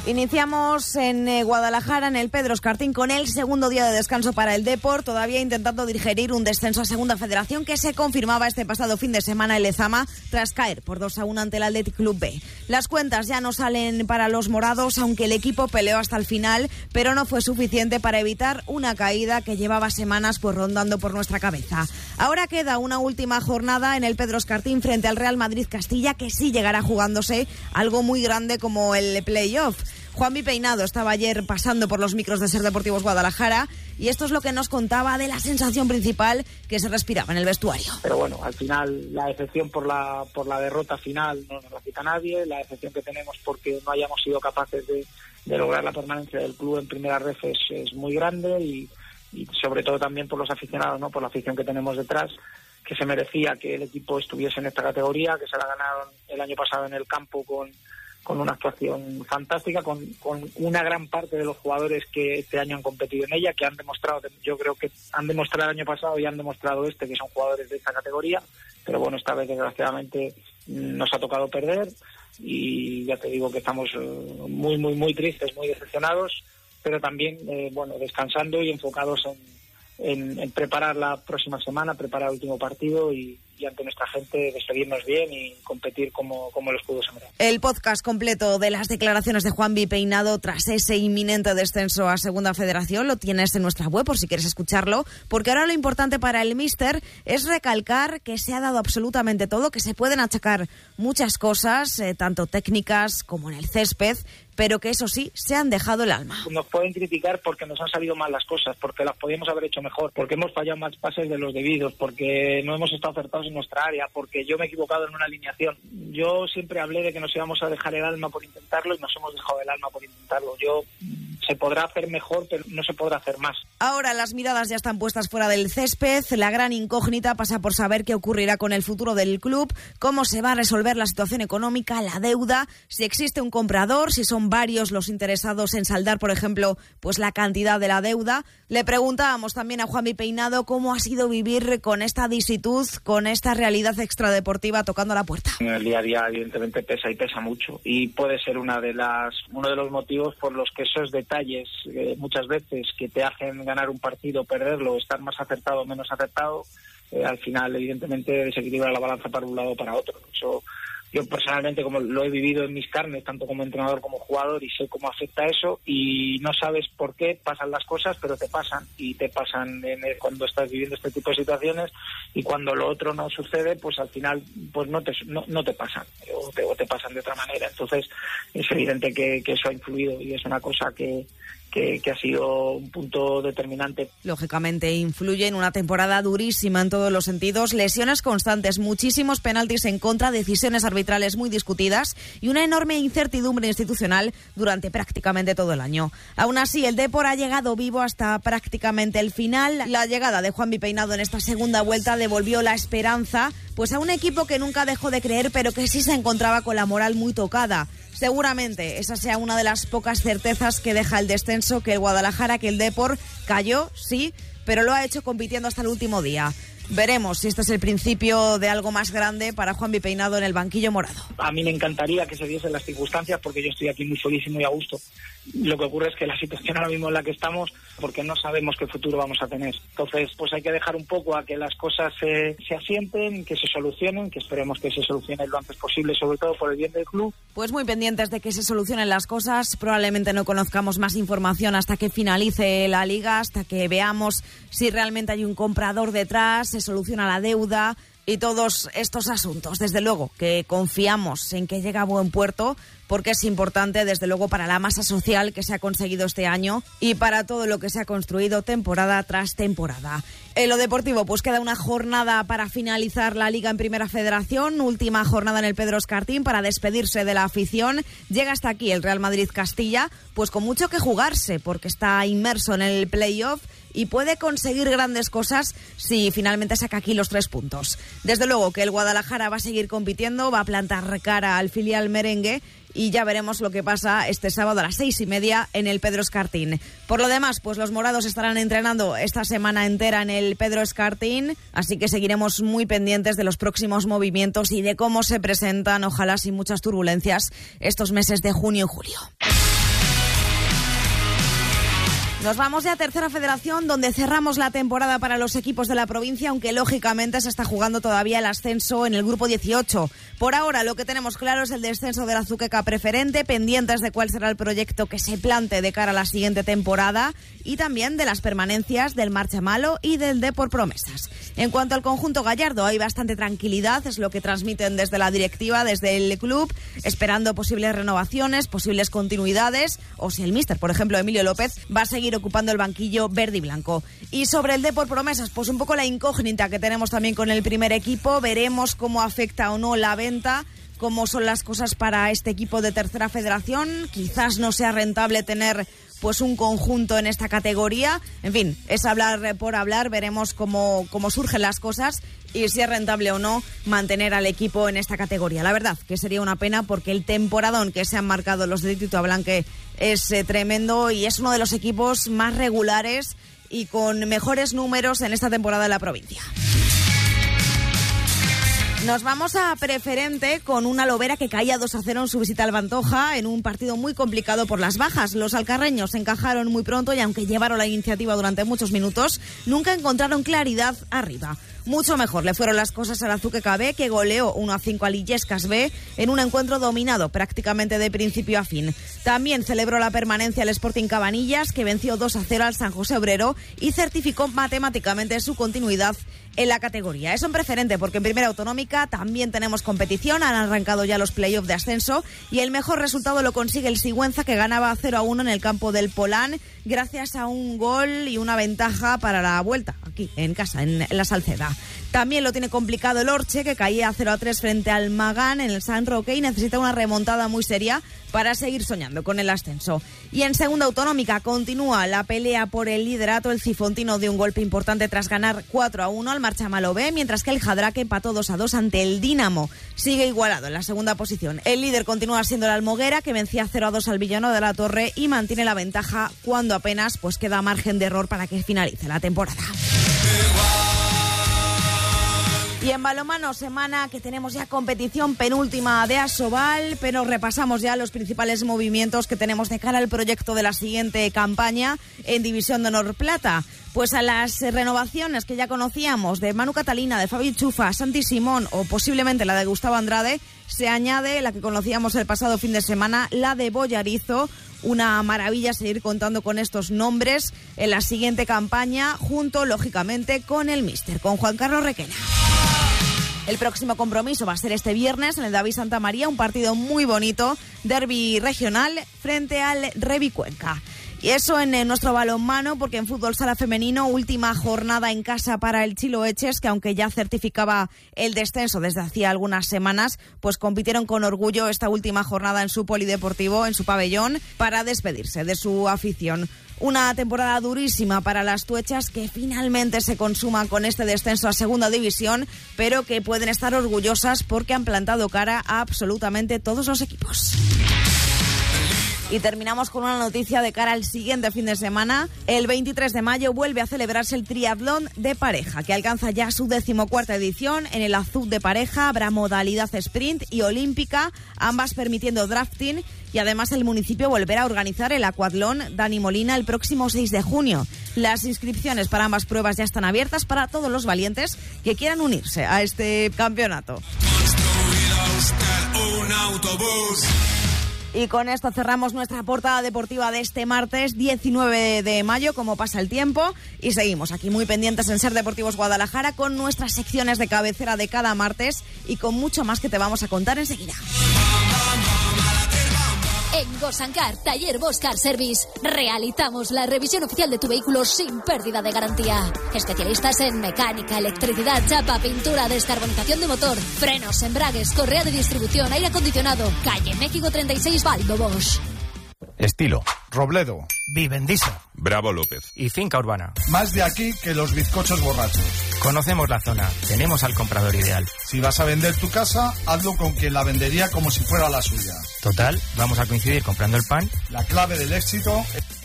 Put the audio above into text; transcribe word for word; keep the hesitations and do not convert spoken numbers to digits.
Iniciamos en eh, Guadalajara, en el Pedro Escartín, con el segundo día de descanso para el Depor, todavía intentando digerir un descenso a Segunda Federación que se confirmaba este pasado fin de semana en Lezama tras caer por dos a uno ante el Athletic Club B. Las cuentas ya no salen para los morados, aunque el equipo peleó hasta el final, pero no fue suficiente para evitar una caída que llevaba semanas pues rondando por nuestra cabeza. Ahora queda una última jornada en el Pedro Escartín frente al Real Madrid Castilla, que sí llegará jugándose algo muy grande como el playoff. Juanvi Peinado estaba ayer pasando por los micros de Ser Deportivos Guadalajara y esto es lo que nos contaba de la sensación principal que se respiraba en el vestuario. Pero bueno, al final la decepción por la por la derrota final no nos la quita nadie, la decepción que tenemos porque no hayamos sido capaces de, de lograr la permanencia del club en primera ref es, es muy grande y, y sobre todo también por los aficionados, ¿no? Por la afición que tenemos detrás, que se merecía que el equipo estuviese en esta categoría, que se la ganaron el año pasado en el campo con con una actuación fantástica, con, con una gran parte de los jugadores que este año han competido en ella, que han demostrado, yo creo que han demostrado el año pasado y han demostrado este, que son jugadores de esta categoría, pero bueno, esta vez desgraciadamente nos ha tocado perder y ya te digo que estamos muy, muy, muy tristes, muy decepcionados, pero también, eh, bueno, descansando y enfocados en En, en preparar la próxima semana, preparar el último partido y, y ante nuestra gente despedirnos bien y competir como, como el escudo se merece. El podcast completo de las declaraciones de Juanvi Peinado tras ese inminente descenso a Segunda Federación lo tienes en nuestra web por si quieres escucharlo, porque ahora lo importante para el míster es recalcar que se ha dado absolutamente todo, que se pueden achacar muchas cosas, eh, tanto técnicas como en el césped, pero que eso sí, se han dejado el alma. Nos pueden criticar porque nos han salido mal las cosas, porque las podíamos haber hecho mejor, porque hemos fallado más pases de los debidos, porque no hemos estado acertados en nuestra área, porque yo me he equivocado en una alineación. Yo siempre hablé de que nos íbamos a dejar el alma por intentarlo y nos hemos dejado el alma por intentarlo. Yo se podrá hacer mejor, pero no se podrá hacer más. Ahora las miradas ya están puestas fuera del césped. La gran incógnita pasa por saber qué ocurrirá con el futuro del club, cómo se va a resolver la situación económica, la deuda, si existe un comprador, si son varios los interesados en saldar, por ejemplo, pues la cantidad de la deuda. Le preguntábamos también a Juanvi Peinado cómo ha sido vivir con esta disitud, con esta realidad extradeportiva tocando la puerta. En el día a día evidentemente pesa y pesa mucho y puede ser una de las uno de los motivos por los que esos detalles eh, muchas veces que te hacen ganar un partido, perderlo, estar más acertado o menos acertado, eh, al final evidentemente desequilibra la balanza para un lado o para otro. Eso yo personalmente, como lo he vivido en mis carnes, tanto como entrenador como jugador, y sé cómo afecta eso, y no sabes por qué pasan las cosas, pero te pasan, y te pasan en el, cuando estás viviendo este tipo de situaciones, y cuando lo otro no sucede, pues al final pues no te no, no te pasan, o te, o te pasan de otra manera. Entonces es evidente que, que eso ha influido, y es una cosa que Que, que ha sido un punto determinante. Lógicamente influye en una temporada durísima en todos los sentidos, lesiones constantes, muchísimos penaltis en contra, decisiones arbitrales muy discutidas y una enorme incertidumbre institucional durante prácticamente todo el año. Aún así, el Depor ha llegado vivo hasta prácticamente el final. La llegada de Juanvi Peinado en esta segunda vuelta devolvió la esperanza pues a un equipo que nunca dejó de creer, pero que sí se encontraba con la moral muy tocada. Seguramente esa sea una de las pocas certezas que deja el descenso, que el Guadalajara, que el Depor cayó, sí, pero lo ha hecho compitiendo hasta el último día. Veremos si este es el principio de algo más grande para Juanvi Peinado en el banquillo morado. A mí me encantaría que se diesen las circunstancias porque yo estoy aquí muy feliz y muy a gusto. Lo que ocurre es que la situación ahora mismo en la que estamos, porque no sabemos qué futuro vamos a tener. Entonces, pues hay que dejar un poco a que las cosas se, se asienten, que se solucionen, que esperemos que se solucionen lo antes posible, sobre todo por el bien del club. Pues muy pendientes de que se solucionen las cosas. Probablemente no conozcamos más información hasta que finalice la liga, hasta que veamos si realmente hay un comprador detrás, se soluciona la deuda y todos estos asuntos. Desde luego que confiamos en que llegue a buen puerto, porque es importante, desde luego, para la masa social que se ha conseguido este año y para todo lo que se ha construido temporada tras temporada. En lo deportivo, pues queda una jornada para finalizar la Liga en Primera Federación, última jornada en el Pedro Escartín para despedirse de la afición. Llega hasta aquí el Real Madrid Castilla, pues con mucho que jugarse, porque está inmerso en el playoff y puede conseguir grandes cosas si finalmente saca aquí los tres puntos. Desde luego que el Guadalajara va a seguir compitiendo, va a plantar cara al filial merengue y ya veremos lo que pasa este sábado a las seis y media en el Pedro Escartín. Por lo demás, pues los morados estarán entrenando esta semana entera en el Pedro Escartín, así que seguiremos muy pendientes de los próximos movimientos y de cómo se presentan, ojalá sin muchas turbulencias, estos meses de junio y julio. Nos vamos ya a Tercera Federación, donde cerramos la temporada para los equipos de la provincia, aunque lógicamente se está jugando todavía el ascenso en el grupo dieciocho. Por ahora lo que tenemos claro es el descenso de la Azuqueca Preferente, pendientes de cuál será el proyecto que se plante de cara a la siguiente temporada y también de las permanencias del Marchamalo y del Depor Promesas. En cuanto al conjunto gallardo, hay bastante tranquilidad, es lo que transmiten desde la directiva, desde el club, esperando posibles renovaciones, posibles continuidades, o si el míster, por ejemplo, Emilio López, va a seguir ocupando el banquillo verde y blanco. Y sobre el Depor Promesas, pues un poco la incógnita que tenemos también con el primer equipo. Veremos cómo afecta o no la venta, cómo son las cosas para este equipo de Tercera Federación. Quizás no sea rentable tener pues un conjunto en esta categoría. En fin, es hablar por hablar, veremos cómo, cómo surgen las cosas y si es rentable o no mantener al equipo en esta categoría. La verdad que sería una pena porque el temporadón que se han marcado los de Tito Ablanque es eh, tremendo y es uno de los equipos más regulares y con mejores números en esta temporada de la provincia. Nos vamos a Preferente con una Lobera que caía dos a cero en su visita al Pantoja en un partido muy complicado por las bajas. Los alcarreños se encajaron muy pronto y aunque llevaron la iniciativa durante muchos minutos, nunca encontraron claridad arriba. Mucho mejor le fueron las cosas al Azuqueca B, que goleó uno a cinco al Illescas B en un encuentro dominado prácticamente de principio a fin. También celebró la permanencia el Sporting Cabanillas, que venció dos a cero al San José Obrero y certificó matemáticamente su continuidad en la categoría. Eso en Preferente, porque en Primera Autonómica también tenemos competición, han arrancado ya los play-offs de ascenso y el mejor resultado lo consigue el Sigüenza, que ganaba cero a uno en el campo del Polán gracias a un gol y una ventaja para la vuelta aquí en casa, en la Salceda. También lo tiene complicado el Orche, que caía cero a tres frente al Magán en el San Roque y necesita una remontada muy seria para seguir soñando con el ascenso. Y en Segunda Autonómica continúa la pelea por el liderato. El Cifontino dio un golpe importante tras ganar cuatro a uno al Marchamalo B, mientras que el Jadraque empató dos a dos ante el Dínamo. Sigue igualado en la segunda posición. El líder continúa siendo el Almoguera, que vencía cero a dos al Villano de la Torre y mantiene la ventaja cuando apenas pues queda margen de error para que finalice la temporada. Y en balonmano, semana que tenemos ya competición penúltima de Asobal, pero repasamos ya los principales movimientos que tenemos de cara al proyecto de la siguiente campaña en División de Honor Plata. Pues a las renovaciones que ya conocíamos de Manu Catalina, de Fabi Chufa, Santi Simón o posiblemente la de Gustavo Andrade, se añade la que conocíamos el pasado fin de semana, la de Boyarizo. Una maravilla seguir contando con estos nombres en la siguiente campaña, junto, lógicamente, con el míster, con Juan Carlos Requena. El próximo compromiso va a ser este viernes en el David Santa María, un partido muy bonito, derbi regional frente al Revi Cuenca. Y eso en, en nuestro balonmano, porque en fútbol sala femenino, última jornada en casa para el Chiloeches, que aunque ya certificaba el descenso desde hacía algunas semanas, pues compitieron con orgullo esta última jornada en su polideportivo, en su pabellón, para despedirse de su afición. Una temporada durísima para las tuechas, que finalmente se consuma con este descenso a Segunda División, pero que pueden estar orgullosas porque han plantado cara a absolutamente todos los equipos. Y terminamos con una noticia de cara al siguiente fin de semana. El veintitrés de mayo vuelve a celebrarse el triatlón de pareja, que alcanza ya su decimocuarta edición. En el Azul de pareja habrá modalidad sprint y olímpica, ambas permitiendo drafting. Y además el municipio volverá a organizar el acuatlón Dani Molina el próximo seis de junio. Las inscripciones para ambas pruebas ya están abiertas para todos los valientes que quieran unirse a este campeonato. Un autobús. Y con esto cerramos nuestra portada deportiva de este martes diecinueve de mayo, como pasa el tiempo, y seguimos aquí muy pendientes en Ser Deportivos Guadalajara con nuestras secciones de cabecera de cada martes y con mucho más que te vamos a contar enseguida. En Gosancar, Taller Boscar Service, realizamos la revisión oficial de tu vehículo sin pérdida de garantía. Especialistas en mecánica, electricidad, chapa, pintura, descarbonización de motor, frenos, embragues, correa de distribución, aire acondicionado. Calle México treinta y seis, Baldo Bosch. Estilo. Robledo. Vivendiza. Bravo López. Y Finca Urbana. Más de aquí que los bizcochos borrachos. Conocemos la zona. Tenemos al comprador ideal. Si vas a vender tu casa, hazlo con quien la vendería como si fuera la suya. Total, vamos a coincidir comprando el pan. La clave del éxito es